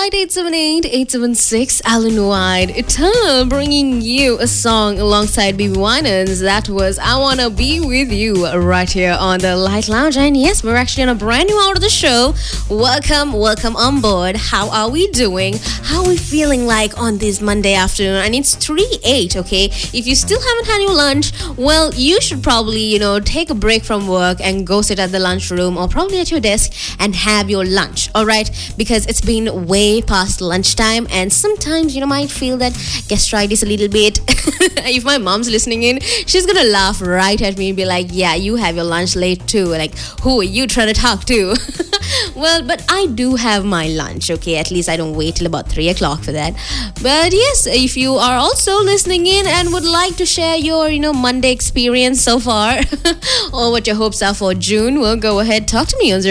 Light 878-876 Alan White Eternal, bringing you a song alongside BB Winans. That was I Wanna Be With You right here on the Light Lounge. And yes, we're actually on a brand new hour of the show. Welcome on board. How are we doing? How are we feeling like on this Monday afternoon? And it's 3-8, okay? If you still haven't had your lunch, well, you should probably, take a break from work and go sit at the lunchroom or probably at your desk and have your lunch, all right? Because it's been way past lunchtime, and sometimes you might feel that gastritis a little bit. If my mom's listening in, she's gonna laugh right at me and be like, yeah, you have your lunch late too. Like, who are you trying to talk to? Well, but I do have my lunch, okay? At least I don't wait till about 3 o'clock for that. But yes, if you are also listening in and would like to share your, Monday experience so far or what your hopes are for June, well, go ahead, talk to me on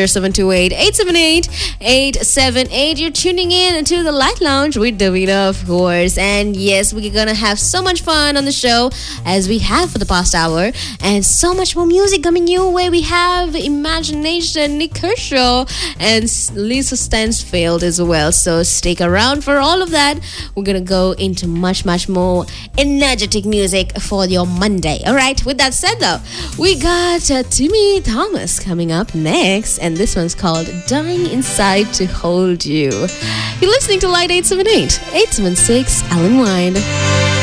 0728-878-878. You're tuning in to the Light Lounge with Davina, of course. And yes, we're gonna have so much fun on the show as we have for the past hour, and so much more music coming your way. We have Imagination, Nick Kershaw, and Lisa Stansfield as well. So stick around for all of that. We're gonna go into much more energetic music for your Monday. All right, with that said though, we got Timmy Thomas coming up next, and this one's called Dying Inside to Hold You. You're listening to Light 878-876 Alan Wine.